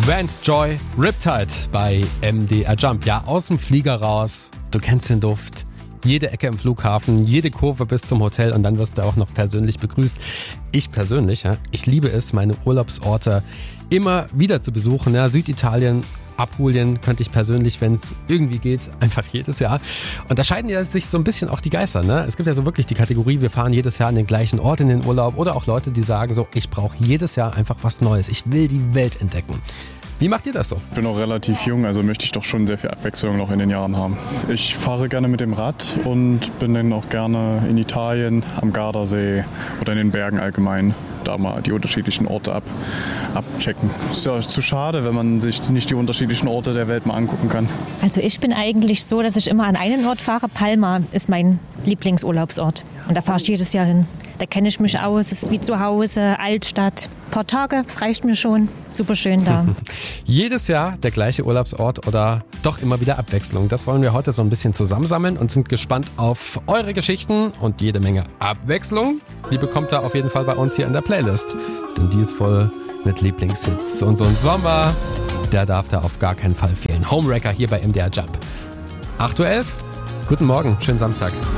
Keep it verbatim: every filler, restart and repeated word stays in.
Vance Joy, Riptide bei M D R Jump. Ja, aus dem Flieger raus, du kennst den Duft. Jede Ecke im Flughafen, jede Kurve bis zum Hotel und dann wirst du auch noch persönlich begrüßt. Ich persönlich, ja, ich liebe es, meine Urlaubsorte immer wieder zu besuchen. Ja, Süditalien, Apulien könnte ich persönlich, wenn es irgendwie geht, einfach jedes Jahr. Und da scheiden ja sich so ein bisschen auch die Geister. Ne? Es gibt ja so wirklich die Kategorie, wir fahren jedes Jahr an den gleichen Ort in den Urlaub oder auch Leute, die sagen so, ich brauche jedes Jahr einfach was Neues. Ich will die Welt entdecken. Wie macht ihr das so? Ich bin noch relativ jung, also möchte ich doch schon sehr viel Abwechslung noch in den Jahren haben. Ich fahre gerne mit dem Rad und bin dann auch gerne in Italien, am Gardasee oder in den Bergen allgemein. Da mal die unterschiedlichen Orte ab, abchecken. Ist ja zu schade, wenn man sich nicht die unterschiedlichen Orte der Welt mal angucken kann. Also ich bin eigentlich so, dass ich immer an einen Ort fahre. Palma ist mein Lieblingsurlaubsort. Und da fahre ich jedes Jahr hin. Da kenne ich mich aus, es ist wie zu Hause, Altstadt. Ein paar Tage, das reicht mir schon. Super schön da. Jedes Jahr der gleiche Urlaubsort oder doch immer wieder Abwechslung. Das wollen wir heute so ein bisschen zusammensammeln und sind gespannt auf eure Geschichten und jede Menge Abwechslung. Die bekommt ihr auf jeden Fall bei uns hier in der Playlist. Denn die ist voll mit Lieblingshits. Und so ein Sommer, der darf da auf gar keinen Fall fehlen. Homewrecker hier bei M D R Jump. acht Uhr elf, guten Morgen, schönen Samstag.